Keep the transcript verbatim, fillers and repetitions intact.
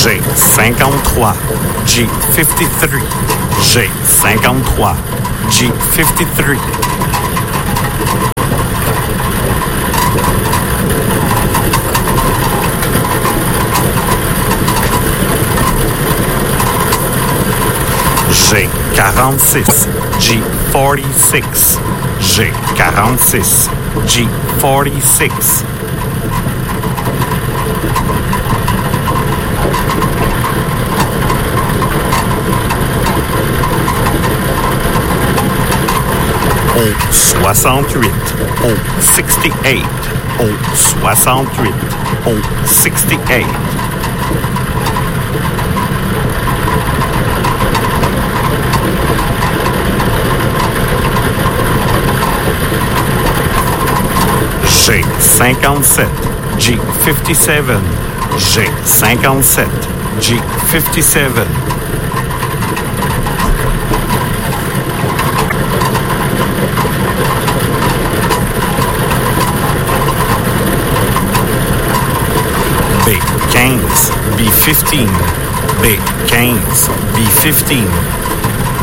G cinquante-trois, G cinquante-trois, G cinquante-trois, G cinquante-trois. G quarante-six, G quarante-six, G quarante-six, G quarante-six. O soixante-huit, O sixty-eight, O soixante-huit, O sixty-eight. G cinquante-sept, G fifty-seven, G cinquante-sept, G fifty-seven. B quinze, B fifteen, B quinze, B fifteen.